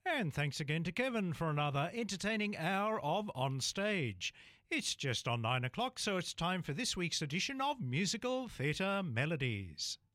And thanks again to Kevin for another entertaining hour of On Stage. It's just on 9 o'clock, so it's time for this week's edition of Musical Theatre Melodies.